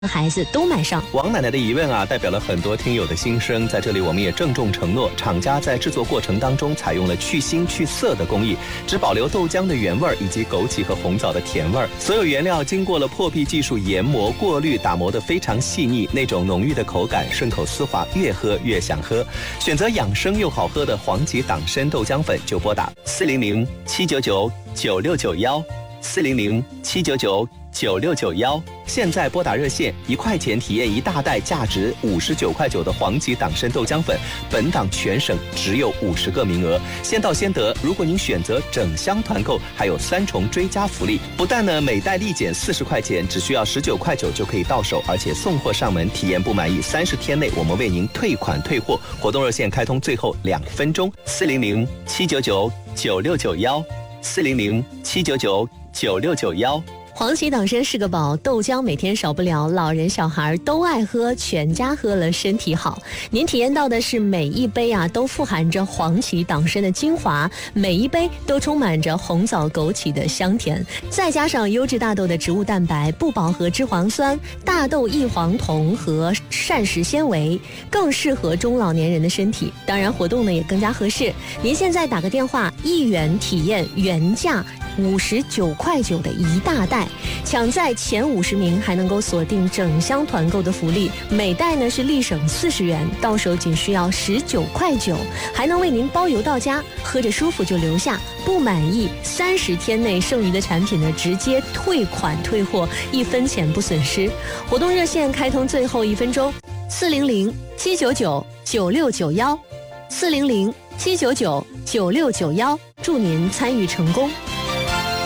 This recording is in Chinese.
孩子都买上。 王奶奶的疑问代表了很多听友的心声。在这里我们也郑重承诺，厂家在制作过程当中采用了去腥去涩的工艺，只保留豆浆的原味以及枸杞和红枣的甜味。所有原料经过了破壁技术研磨、过滤、打磨得非常细腻，那种浓郁的口感，顺口丝滑，越喝越想喝。选择养生又好喝的黄芪党参豆浆粉，就拨打400-799-9691，400-799-9691。现在拨打热线，1块钱体验1大袋价值59块9的黄芪党参豆浆粉，本档全省只有50个名额，先到先得。如果您选择整箱团购，还有3重追加福利，不但呢每袋立减40块钱，只需要19块9就可以到手，而且送货上门，体验不满意30天内我们为您退款退货。活动热线开通最后2分钟，400-799-9691，400-799-9691。 黄芪党参是个宝，豆浆每天少不了，老人小孩都爱喝，全家喝了身体好。您体验到的是每一杯都富含着黄芪党参的精华，每一杯都充满着红枣枸杞的香甜，再加上优质大豆的植物蛋白、不饱和脂肪酸、大豆异黄酮和膳食纤维，更适合中老年人的身体。当然活动呢也更加合适，您现在打个电话，1元体验原价59块9的1大袋，抢在前50名还能够锁定整箱团购的福利，每袋呢是立省40元，到手仅需要19块9，还能为您包邮到家，喝着舒服就留下，不满意30天内剩余的产品呢直接退款退货，1分钱不损失。活动热线开通最后1分钟，400-799-9691，400-799-9691，祝您参与成功。